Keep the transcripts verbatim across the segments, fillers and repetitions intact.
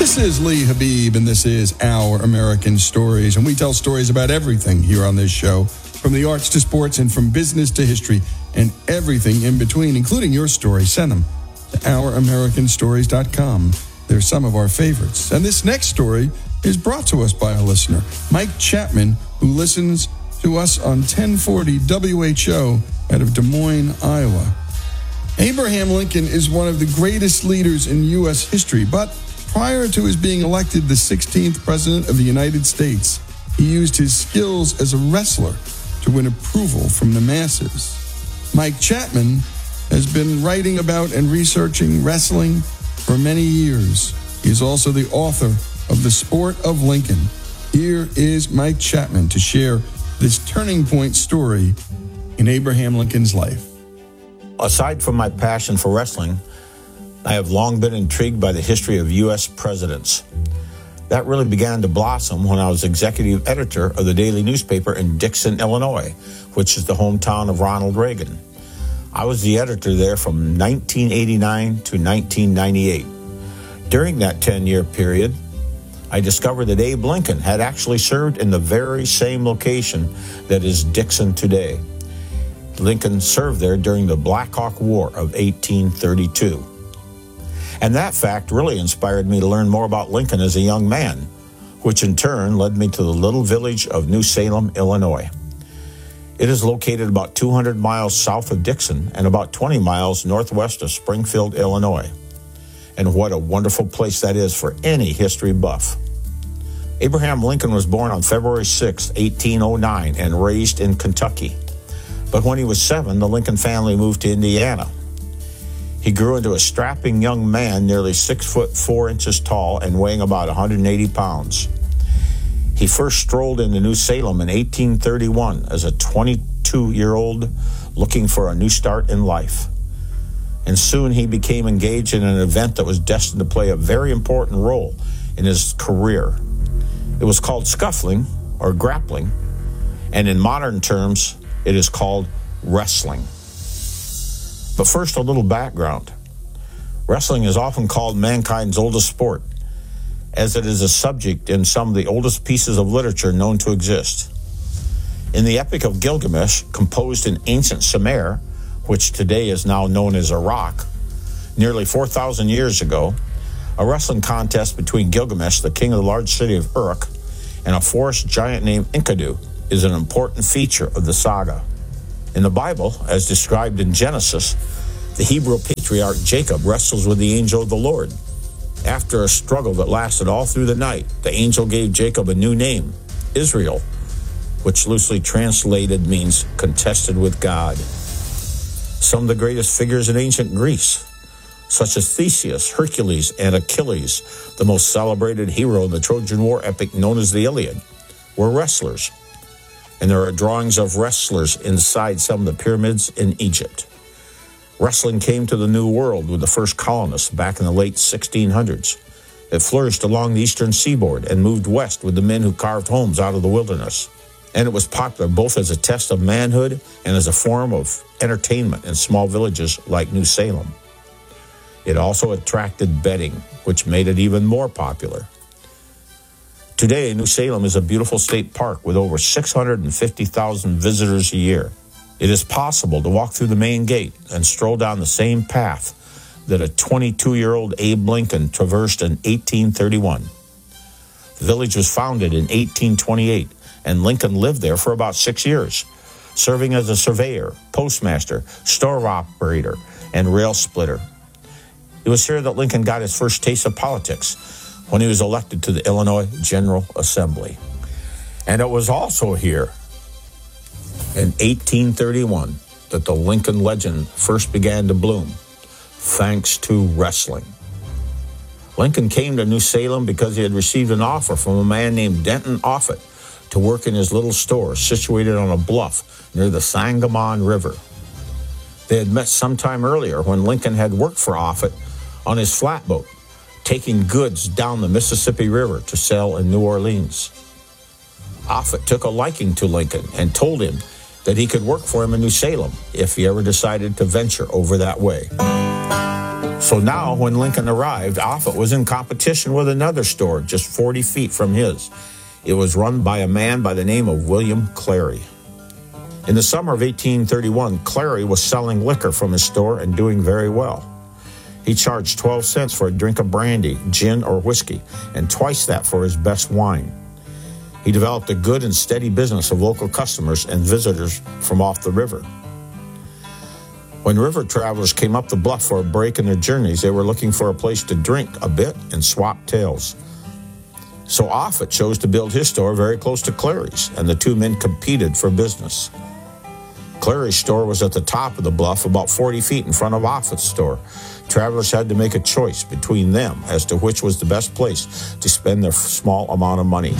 This is Lee Habib, and this is Our American Stories. And we tell stories about everything here on this show, from the arts to sports and from business to history and everything in between, including your story. Send them to our american stories dot com. They're some of our favorites. And this next story is brought to us by a listener, Mike Chapman, who listens to us on ten forty W H O out of Des Moines, Iowa. Abraham Lincoln is one of the greatest leaders in U S history, but prior to his being elected the sixteenth President of the United States, he used his skills as a wrestler to win approval from the masses. Mike Chapman has been writing about and researching wrestling for many years. He is also the author of The Sport of Lincoln. Here is Mike Chapman to share this turning point story in Abraham Lincoln's life. Aside from my passion for wrestling, I have long been intrigued by the history of U S presidents. That really began to blossom when I was executive editor of the daily newspaper in Dixon, Illinois, which is the hometown of Ronald Reagan. I was the editor there from nineteen eighty-nine to nineteen ninety-eight. During that ten-year period, I discovered that Abe Lincoln had actually served in the very same location that is Dixon today. Lincoln served there during the Black Hawk War of eighteen thirty-two. And that fact really inspired me to learn more about Lincoln as a young man, which in turn led me to the little village of New Salem, Illinois. It is located about two hundred miles south of Dixon and about twenty miles northwest of Springfield, Illinois. And what a wonderful place that is for any history buff. Abraham Lincoln was born on February sixth, eighteen oh nine, and raised in Kentucky. But when he was seven, the Lincoln family moved to Indiana. He grew into a strapping young man, nearly six foot four inches tall and weighing about one hundred eighty pounds. He first strolled into New Salem in eighteen thirty-one as a twenty-two-year-old looking for a new start in life. And soon he became engaged in an event that was destined to play a very important role in his career. It was called scuffling or grappling, and in modern terms, it is called wrestling. But first, a little background. Wrestling is often called mankind's oldest sport, as it is a subject in some of the oldest pieces of literature known to exist. In the Epic of Gilgamesh, composed in ancient Sumer, which today is now known as Iraq, nearly four thousand years ago, a wrestling contest between Gilgamesh, the king of the large city of Uruk, and a forest giant named Enkidu is an important feature of the saga. In the Bible, as described in Genesis, the Hebrew patriarch Jacob wrestles with the angel of the Lord. After a struggle that lasted all through the night, the angel gave Jacob a new name, Israel, which loosely translated means contested with God. Some of the greatest figures in ancient Greece, such as Theseus, Hercules, and Achilles, the most celebrated hero in the Trojan War epic known as the Iliad, were wrestlers. And there are drawings of wrestlers inside some of the pyramids in Egypt. Wrestling came to the New World with the first colonists back in the late sixteen hundreds. It flourished along the eastern seaboard and moved west with the men who carved homes out of the wilderness. And it was popular both as a test of manhood and as a form of entertainment in small villages like New Salem. It also attracted betting, which made it even more popular. Today, New Salem is a beautiful state park with over six hundred fifty thousand visitors a year. It is possible to walk through the main gate and stroll down the same path that a twenty-two-year-old Abe Lincoln traversed in eighteen thirty-one. The village was founded in eighteen twenty-eight, and Lincoln lived there for about six years, serving as a surveyor, postmaster, store operator, and rail splitter. It was here that Lincoln got his first taste of politics when he was elected to the Illinois General Assembly. And it was also here in eighteen thirty-one that the Lincoln legend first began to bloom, thanks to wrestling. Lincoln came to New Salem because he had received an offer from a man named Denton Offutt to work in his little store situated on a bluff near the Sangamon River. They had met sometime earlier when Lincoln had worked for Offutt on his flatboat, taking goods down the Mississippi River to sell in New Orleans. Offutt took a liking to Lincoln and told him that he could work for him in New Salem if he ever decided to venture over that way. So now, when Lincoln arrived, Offutt was in competition with another store just forty feet from his. It was run by a man by the name of William Clary. In the summer of eighteen thirty-one, Clary was selling liquor from his store and doing very well. He charged twelve cents for a drink of brandy, gin, or whiskey, and twice that for his best wine. He developed a good and steady business of local customers and visitors from off the river. When river travelers came up the bluff for a break in their journeys, they were looking for a place to drink a bit and swap tales. So Offutt chose to build his store very close to Clary's, and the two men competed for business. Clary's store was at the top of the bluff, about forty feet in front of Offutt's store. Travelers had to make a choice between them as to which was the best place to spend their small amount of money.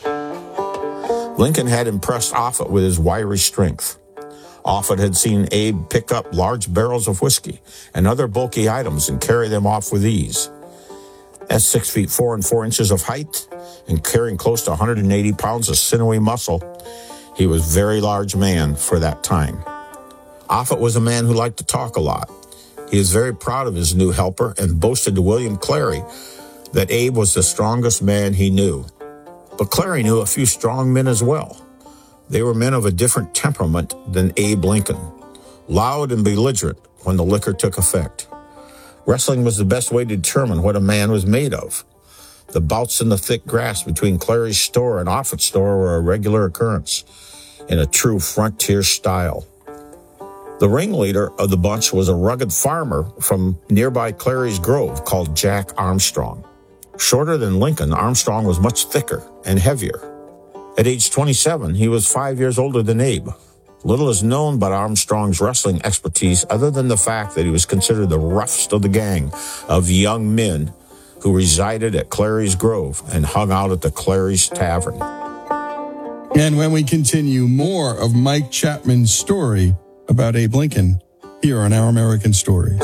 Lincoln had impressed Offutt with his wiry strength. Offutt had seen Abe pick up large barrels of whiskey and other bulky items and carry them off with ease. At six feet four and four inches of height and carrying close to one hundred eighty pounds of sinewy muscle, he was a very large man for that time. Offutt was a man who liked to talk a lot. He was very proud of his new helper and boasted to William Clary that Abe was the strongest man he knew. But Clary knew a few strong men as well. They were men of a different temperament than Abe Lincoln, loud and belligerent when the liquor took effect. Wrestling was the best way to determine what a man was made of. The bouts in the thick grass between Clary's store and Offutt's store were a regular occurrence in a true frontier style. The ringleader of the bunch was a rugged farmer from nearby Clary's Grove called Jack Armstrong. Shorter than Lincoln, Armstrong was much thicker and heavier. At age twenty-seven, he was five years older than Abe. Little is known about Armstrong's wrestling expertise other than the fact that he was considered the roughest of the gang of young men who resided at Clary's Grove and hung out at the Clary's Tavern. And when we continue, more of Mike Chapman's story about Abe Lincoln here on Our American Stories.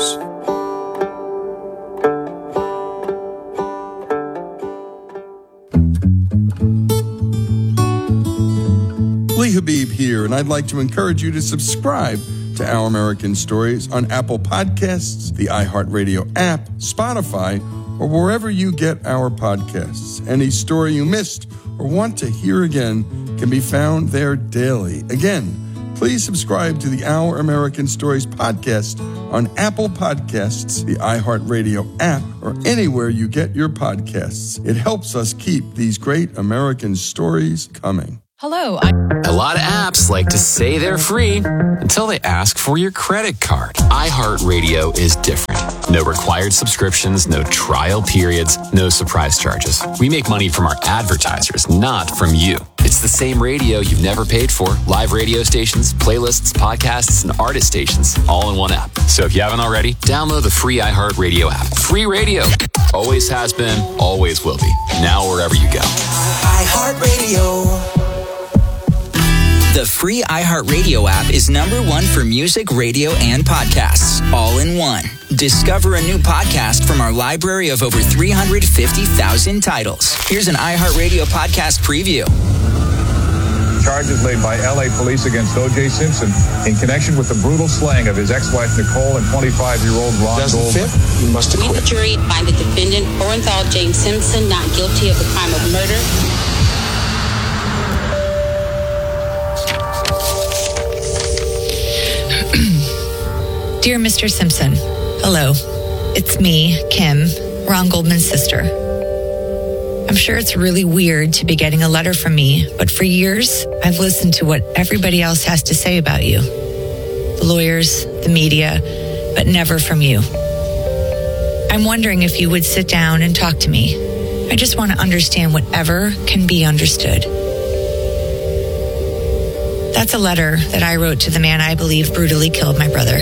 Lee Habib here, and I'd like to encourage you to subscribe to Our American Stories on Apple Podcasts, the iHeartRadio app, Spotify, or wherever you get our podcasts. Any story you missed or want to hear again can be found there daily. Again, please subscribe to the Our American Stories podcast on Apple Podcasts, the iHeartRadio app, or anywhere you get your podcasts. It helps us keep these great American stories coming. Hello. I'm- A lot of apps like to say they're free until they ask for your credit card. iHeartRadio is different. No required subscriptions, no trial periods, no surprise charges. We make money from our advertisers, not from you. It's the same radio you've never paid for. Live radio stations, playlists, podcasts, and artist stations, all in one app. So if you haven't already, download the free iHeartRadio app. Free radio. Always has been, always will be. Now wherever you go. iHeartRadio. The free iHeartRadio app is number one for music, radio, and podcasts, all in one. Discover a new podcast from our library of over three hundred fifty thousand titles. Here's an iHeartRadio podcast preview. Charges laid by L A police against O J Simpson in connection with the brutal slaying of his ex-wife Nicole and twenty-five-year-old Ron Doesn't Goldman. fit, you must acquit. We, the jury, find the defendant, Orenthal James Simpson, not guilty of the crime of murder. Dear Mister Simpson, hello. It's me, Kim, Ron Goldman's sister. I'm sure it's really weird to be getting a letter from me, but for years, I've listened to what everybody else has to say about you. The lawyers, the media, but never from you. I'm wondering if you would sit down and talk to me. I just want to understand whatever can be understood. That's a letter that I wrote to the man I believe brutally killed my brother.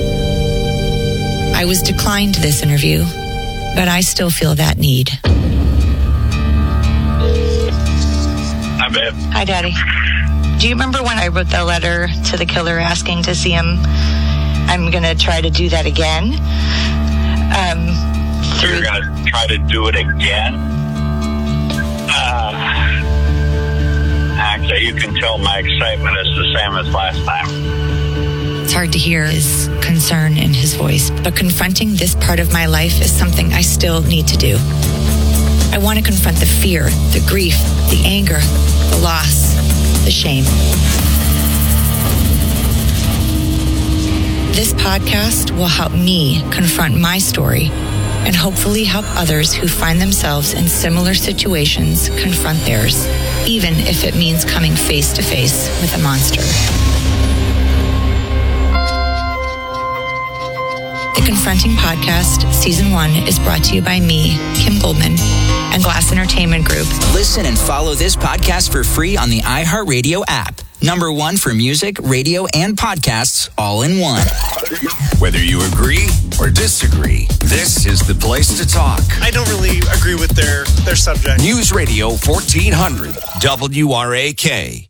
I was declined this interview, but I still feel that need. Hi, babe. Hi, Daddy. Do you remember when I wrote the letter to the killer asking to see him? I'm going to try to do that again. Um, through... You're going to try to do it again? Uh, actually, you can tell my excitement is the same as last time. It's hard to hear his concern in his voice, but confronting this part of my life is something I still need to do. I want to confront the fear, the grief, the anger, the loss, the shame. This podcast will help me confront my story and hopefully help others who find themselves in similar situations confront theirs, even if it means coming face to face with a monster. The Confronting Podcast, Season one, is brought to you by me, Kim Goldman, and Glass Entertainment Group. Listen and follow this podcast for free on the iHeartRadio app. Number one for music, radio, and podcasts all in one. Whether you agree or disagree, this is the place to talk. I don't really agree with their, their subject. News Radio fourteen hundred, W R A K.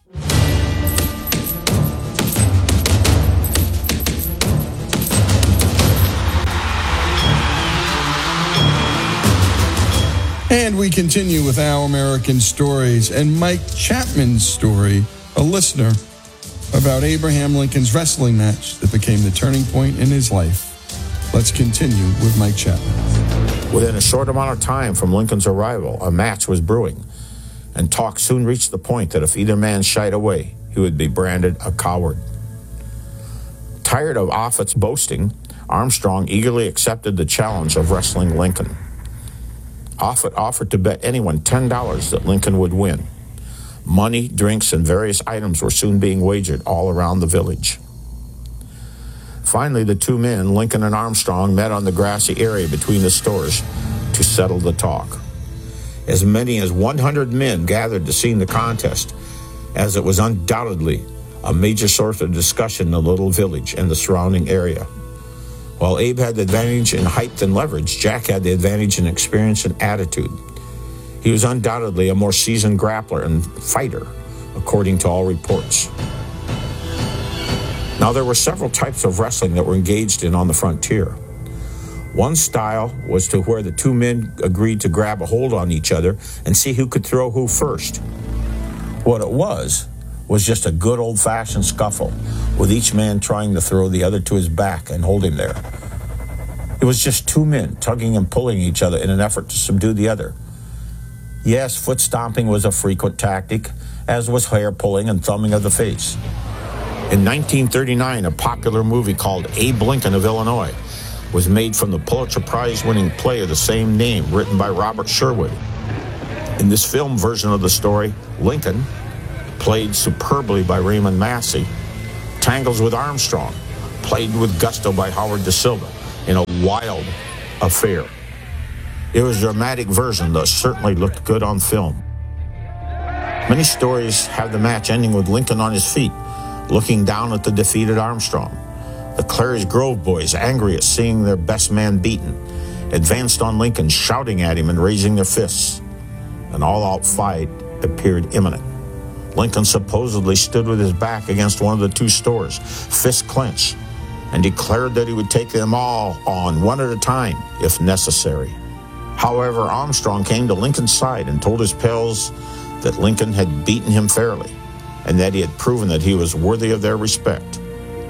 And we continue with Our American Stories and Mike Chapman's story, a listener, about Abraham Lincoln's wrestling match that became the turning point in his life. Let's continue with Mike Chapman. Within a short amount of time from Lincoln's arrival, a match was brewing, and talk soon reached the point that if either man shied away, he would be branded a coward. Tired of Offutt's boasting, Armstrong eagerly accepted the challenge of wrestling Lincoln. Offutt offered to bet anyone ten dollars that Lincoln would win. Money, drinks, and various items were soon being wagered all around the village. Finally, the two men, Lincoln and Armstrong, met on the grassy area between the stores to settle the talk. As many as one hundred men gathered to see the contest, as it was undoubtedly a major source of discussion in the little village and the surrounding area. While Abe had the advantage in height and leverage, Jack had the advantage in experience and attitude. He was undoubtedly a more seasoned grappler and fighter, according to all reports. Now, there were several types of wrestling that were engaged in on the frontier. One style was to where the two men agreed to grab a hold on each other and see who could throw who first. What it was, was just a good old-fashioned scuffle, with each man trying to throw the other to his back and hold him there. It was just two men tugging and pulling each other in an effort to subdue the other. Yes, foot stomping was a frequent tactic, as was hair pulling and thumbing of the face. In nineteen thirty-nine, a popular movie called Abe Lincoln of Illinois was made from the Pulitzer Prize-winning play of the same name, written by Robert Sherwood. In this film version of the story, Lincoln, played superbly by Raymond Massey, tangles with Armstrong, played with gusto by Howard Da Silva, in a wild affair. It was a dramatic version that certainly looked good on film. Many stories have the match ending with Lincoln on his feet, looking down at the defeated Armstrong. The Clary's Grove boys, angry at seeing their best man beaten, advanced on Lincoln, shouting at him and raising their fists. An all-out fight appeared imminent. Lincoln supposedly stood with his back against one of the two stores, fists clenched, and declared that he would take them all on one at a time, if necessary. However, Armstrong came to Lincoln's side and told his pals that Lincoln had beaten him fairly, and that he had proven that he was worthy of their respect.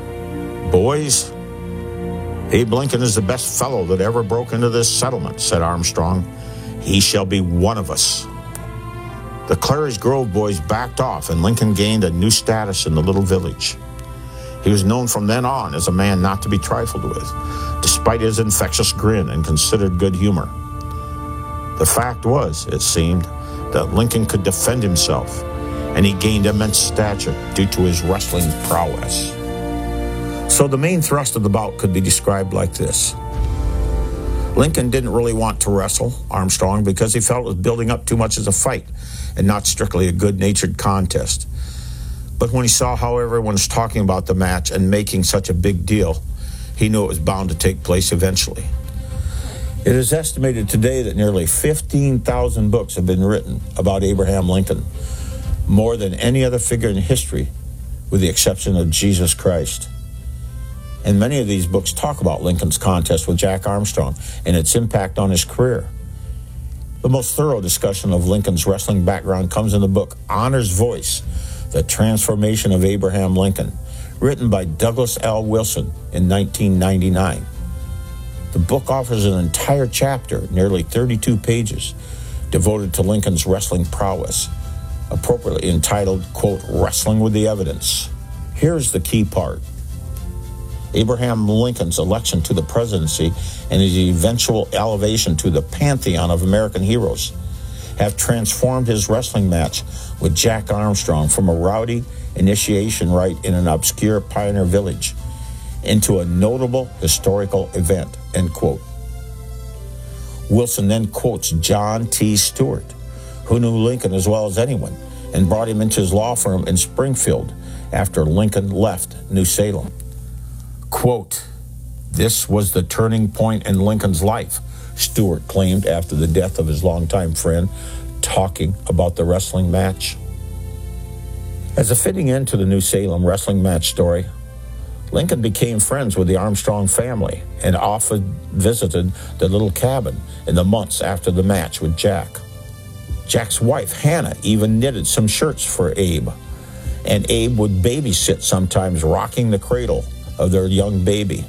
Boys, Abe Lincoln is the best fellow that ever broke into this settlement, said Armstrong. He shall be one of us. The Clary's Grove boys backed off, and Lincoln gained a new status in the little village. He was known from then on as a man not to be trifled with, despite his infectious grin and considered good humor. The fact was, it seemed, that Lincoln could defend himself, and he gained immense stature due to his wrestling prowess. So the main thrust of the bout could be described like this. Lincoln didn't really want to wrestle Armstrong because he felt it was building up too much as a fight and not strictly a good-natured contest. But when he saw how everyone was talking about the match and making such a big deal, he knew it was bound to take place eventually. It is estimated today that nearly fifteen thousand books have been written about Abraham Lincoln, more than any other figure in history, with the exception of Jesus Christ. And many of these books talk about Lincoln's contest with Jack Armstrong and its impact on his career. The most thorough discussion of Lincoln's wrestling background comes in the book Honor's Voice, The Transformation of Abraham Lincoln, written by Douglas L. Wilson in nineteen ninety-nine. The book offers an entire chapter, nearly thirty-two pages, devoted to Lincoln's wrestling prowess, appropriately entitled, quote, Wrestling with the Evidence. Here's the key part. Abraham Lincoln's election to the presidency and his eventual elevation to the pantheon of American heroes have transformed his wrestling match with Jack Armstrong from a rowdy initiation rite in an obscure pioneer village into a notable historical event, end quote. Wilson then quotes John T. Stewart, who knew Lincoln as well as anyone, and brought him into his law firm in Springfield after Lincoln left New Salem. Quote, "This was the turning point in Lincoln's life," Stewart claimed after the death of his longtime friend, talking about the wrestling match. As a fitting end to the New Salem wrestling match story, Lincoln became friends with the Armstrong family and often visited the little cabin in the months after the match with Jack. Jack's wife, Hannah, even knitted some shirts for Abe, and Abe would babysit sometimes, rocking the cradle of their young baby.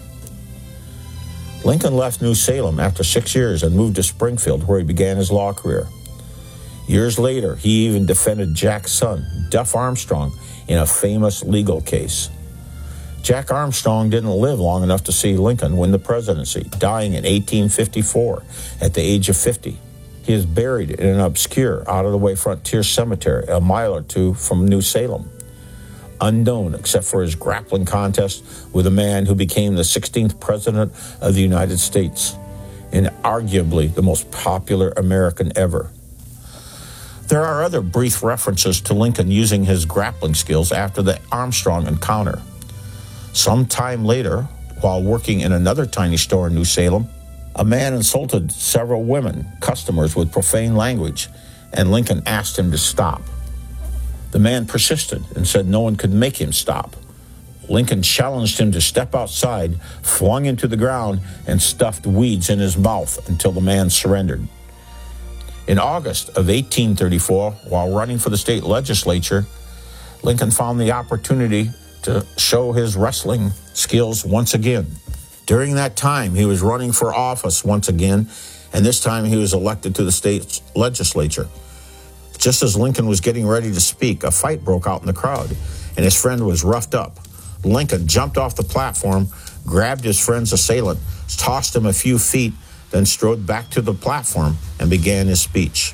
Lincoln left New Salem after six years and moved to Springfield, where he began his law career. Years later, he even defended Jack's son, Duff Armstrong, in a famous legal case. Jack Armstrong didn't live long enough to see Lincoln win the presidency, dying in eighteen fifty-four at the age of fifty. He is buried in an obscure, out-of-the-way frontier cemetery a mile or two from New Salem, unknown except for his grappling contest with a man who became the sixteenth president of the United States, and arguably the most popular American ever. There are other brief references to Lincoln using his grappling skills after the Armstrong encounter. Sometime later, while working in another tiny store in New Salem, a man insulted several women customers with profane language, and Lincoln asked him to stop. The man persisted and said no one could make him stop. Lincoln challenged him to step outside, flung him to the ground, and stuffed weeds in his mouth until the man surrendered. In August of eighteen thirty-four, while running for the state legislature, Lincoln found the opportunity to show his wrestling skills once again. During that time, he was running for office once again, and this time he was elected to the state legislature. Just as Lincoln was getting ready to speak, a fight broke out in the crowd, and his friend was roughed up. Lincoln jumped off the platform, grabbed his friend's assailant, tossed him a few feet, then strode back to the platform and began his speech.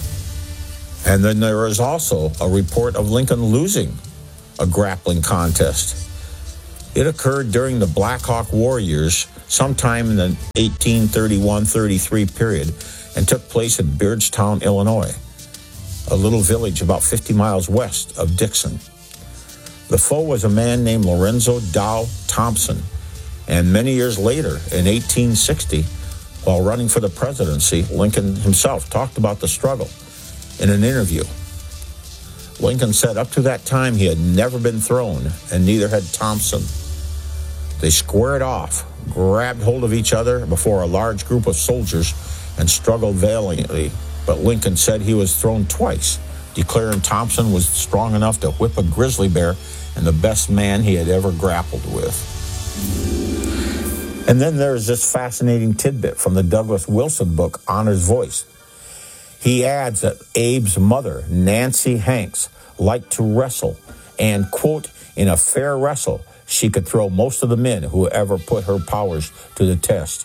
And then there was also a report of Lincoln losing a grappling contest. It occurred during the Black Hawk War years, sometime in the eighteen thirty-one thirty-three period, and took place at Beardstown, Illinois, a little village about fifty miles west of Dixon. The foe was a man named Lorenzo Dow Thompson, and many years later, in eighteen sixty, while running for the presidency, Lincoln himself talked about the struggle in an interview. Lincoln said up to that time he had never been thrown, and neither had Thompson. They squared off, grabbed hold of each other before a large group of soldiers, and struggled valiantly. But Lincoln said he was thrown twice, declaring Thompson was strong enough to whip a grizzly bear and the best man he had ever grappled with. And then there's this fascinating tidbit from the Douglas Wilson book, Honor's Voice. He adds that Abe's mother, Nancy Hanks, liked to wrestle, and, quote, in a fair wrestle, she could throw most of the men who ever put her powers to the test.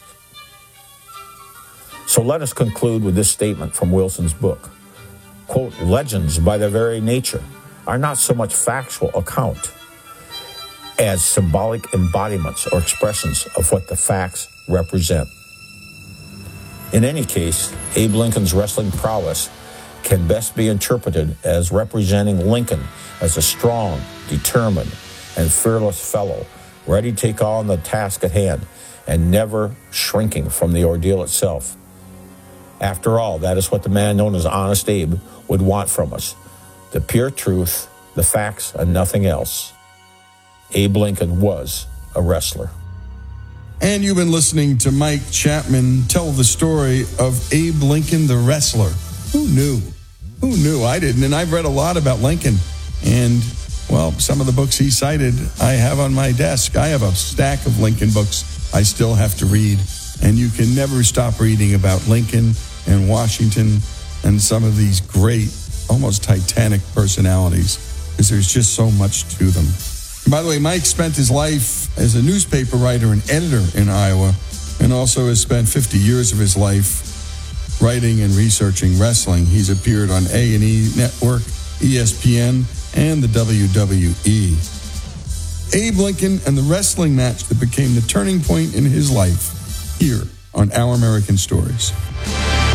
So let us conclude with this statement from Wilson's book. Quote, legends by their very nature are not so much factual account as symbolic embodiments or expressions of what the facts represent. In any case, Abe Lincoln's wrestling prowess can best be interpreted as representing Lincoln as a strong, determined, and fearless fellow, ready to take on the task at hand and never shrinking from the ordeal itself. After all, that is what the man known as Honest Abe would want from us: the pure truth, the facts, and nothing else. Abe Lincoln was a wrestler. And you've been listening to Mike Chapman tell the story of Abe Lincoln, the wrestler. Who knew? Who knew? I didn't. And I've read a lot about Lincoln. And Well, some of the books he cited I have on my desk. I have a stack of Lincoln books I still have to read, and you can never stop reading about Lincoln and Washington and some of these great, almost titanic personalities, because there's just so much to them. By the way, Mike spent his life as a newspaper writer and editor in Iowa, and also has spent fifty years of his life writing and researching wrestling. He's appeared on A and E Network, E S P N, and the W W E. Abe Lincoln and the wrestling match that became the turning point in his life, here on Our American Stories.